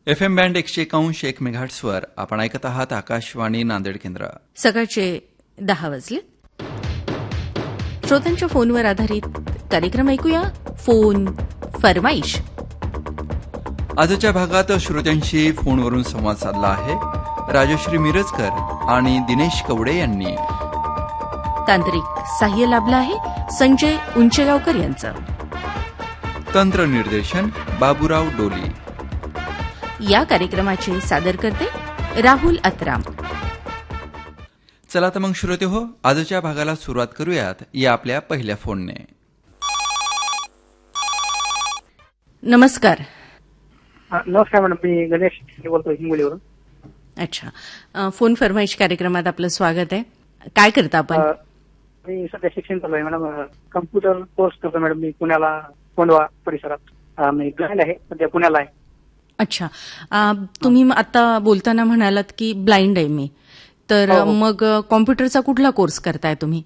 FM band 101 मेगाहर्ट्झवर आपण ऐकत आहात आकाशवाणी नांदेड केंद्र. सकाळचे 10 वाजले. श्रोत्यांच्या फोनवर आधारित कार्यक्रम ऐकूया. फोन फरमाईश. आजच्या भागात श्रोत्यांशी फोनवरून संवाद साधला आहे राजश्री मिरजकर आणि दिनेश कवडे यांनी. तांत्रिक सहाय्य लाभलं आहे संजय उंचेगावकर यांचं. तंत्रनिर्देशन बाबूराव डोली. या कार्यक्रमाचे सादर करते राहुल अत्राम. चला तर मग श्रोते हो, आजच्या भागाला सुरुवात करूयात या आपल्या पहिल्या फोनने. नमस्कार. नमस्कार मॅडम, मी गणेश बोलतोय हिंगोलीवरून. अच्छा, फोन फरमाईश कार्यक्रमात आपलं स्वागत आहे. काय करता आपण? मी सध्या शिक्षण चालू आहे मॅडम. कम्प्युटर कोर्स करतो मॅडम मी पुण्याला, कोंडवा परिसरात. मी ब्लाइंड आहे, सध्या पुण्याला आहे. अच्छा, तुम्ही आता बोलताना म्हणालात की ब्लाइंड आहे मी, तर मग कॉम्प्युटरचा कुठला कोर्स करताय तुम्ही?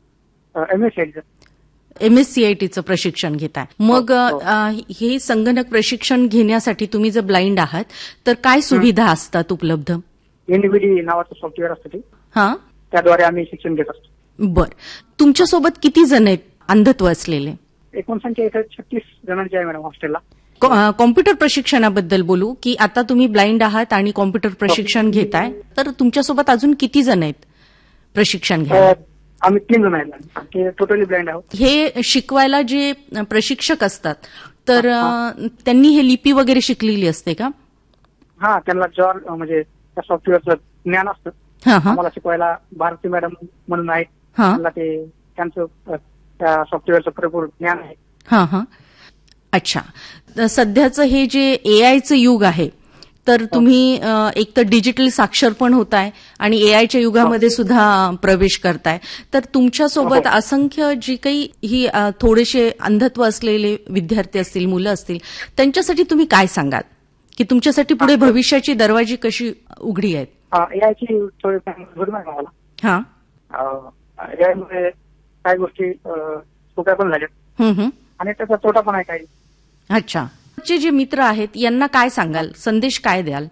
MSCITचं प्रशिक्षण घेताय. मग हे संगणक प्रशिक्षण घेण्यासाठी तुम्ही जर ब्लाइंड आहात तर काय सुविधा असतात उपलब्ध? NVD नावाचं सॉफ्टवेअर असतं ते, हा, त्याद्वारे आम्ही शिक्षण घेत असतो. बर, तुमच्यासोबत किती जण आहेत अंधत्व असलेले? एकूण संख्या इथे 36 जणांची आहे मॅडम हॉस्टेलला. कॉम्प्युटर प्रशिक्षणाबद्दल बोलू की आता तुम्ही ब्लाइंड आहात आणि कॉम्प्युटर प्रशिक्षण घेताय, तर तुमच्यासोबत अजून किती जण आहेत प्रशिक्षण घ्यायला? आम्ही 3 जण आहेत, टोटली ब्लाइंड आहोत. हे शिकवायला जे प्रशिक्षक असतात तर त्यांनी हे लिपी वगैरे शिकलेली असते का? हा, त्यांना जॉर म्हणजे त्या सॉफ्टवेअरचं ज्ञान असतं. आम्हाला शिकवायला भारती मॅडम म्हणून आहेत, त्यांना ते त्यांचं त्या सॉफ्टवेअरचं भरपूर ज्ञान आहे. हा. अच्छा, सध्याचं हे जे AIचं युग आहे तर तुम्ही एक तर डिजिटल साक्षर पण होताय आणि AIच्या युगामध्ये सुद्धा प्रवेश करताय, तर तुमच्यासोबत असंख्य जी काही ही थोडेसे अंधत्व असलेले विद्यार्थी असतील, मुलं असतील, त्यांच्यासाठी तुम्ही काय सांगाल की तुमच्यासाठी पुढे भविष्याची दरवाजी कशी उघडी आहेत? AIची थोडी मला. हा, AIमुळे काही गोष्टी सोप्या पण झाल्या आणि त्याचा तोटा पण आहे काही. अच्छा, जे मित्र आहेत यांना काय सांगाल, संदेश काय द्याल?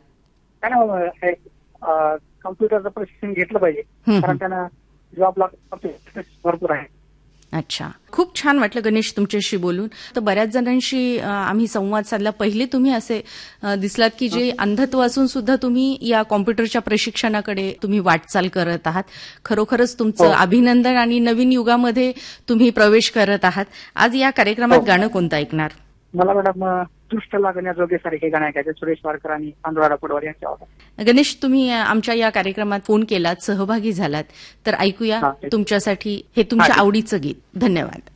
कम्प्युटरचं प्रशिक्षण घेतलं पाहिजे, कारण त्यांना जॉबला भरपूर आहे. अच्छा, खूप छान वाटलं गणेश तुमच्याशी बोलून. तर बऱ्याच जणांशी आम्ही संवाद साधला. पहिले तुम्ही असे दिसलात की जे अंधत्व असून सुद्धा तुम्ही या कॉम्प्युटरच्या प्रशिक्षणाकडे तुम्ही वाटचाल करत आहात. खरोखरच तुमचं अभिनंदन, आणि नवीन युगामध्ये तुम्ही प्रवेश करत आहात. आज या कार्यक्रमात गाणं कोणतं ऐकणार? मला मॅडम दृष्ट लागण्याजोगे सारखे गाणं ऐकायचे, सुरेश वाडकर आणि अनुराधा पडवार यांच्या आवाजात. गणेश, तुम्ही आमच्या या कार्यक्रमात फोन केलात, सहभागी झालात, तर ऐकूया तुमच्यासाठी हे तुमच्या आवडीचं गीत. धन्यवाद.